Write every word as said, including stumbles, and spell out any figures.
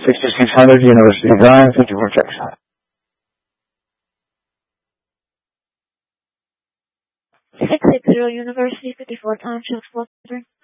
sixty-six hundred University Drive, fifty-four, Texas. six six zero University, fifty-four Township, Florida.